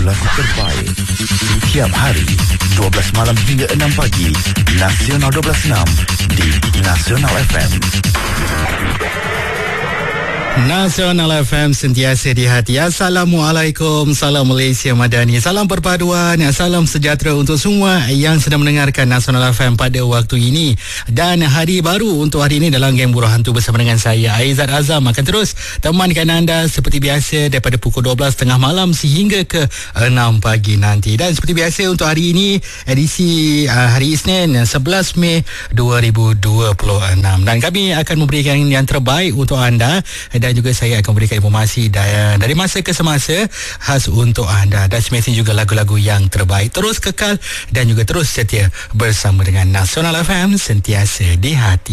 lagu-lagu terbaik setiap hari 12 malam hingga 6 pagi. Nasional 12.6 di Nasional FM. Nasional FM sentiasa di hati. Assalamualaikum, salam Malaysia Madani, salam perpaduan, salam sejahtera untuk semua yang sedang mendengarkan Nasional FM pada waktu ini. Dan hari baru untuk hari ini dalam Geng Buruh Hantu bersama dengan saya Aizat Azam akan terus temankan anda seperti biasa daripada pukul 12 tengah malam sehingga ke 6 pagi nanti. Dan seperti biasa untuk hari ini edisi hari Isnin 11 Mei 2026, dan kami akan memberikan yang terbaik untuk anda, dan juga saya akan berikan informasi dari masa ke semasa khas untuk anda, dan semestinya juga lagu-lagu yang terbaik. Terus kekal dan juga terus setia bersama dengan Nasional FM sentiasa di hati.